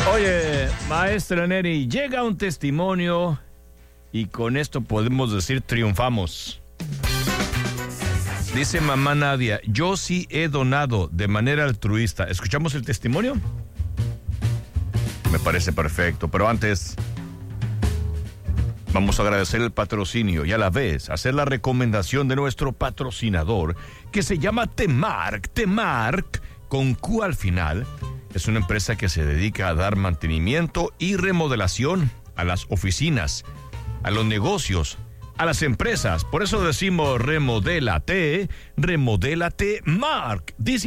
Oye, maestra Neri, llega un testimonio y con esto podemos decir triunfamos. Dice mamá Nadia, yo sí he donado de manera altruista. ¿Escuchamos el testimonio? Me parece perfecto, pero antes vamos a agradecer el patrocinio y a la vez hacer la recomendación de nuestro patrocinador que se llama Temark. Temark, con Q al final, es una empresa que se dedica a dar mantenimiento y remodelación a las oficinas, a los negocios, a las empresas. Por eso decimos remodélate, remodélate Mark. Dice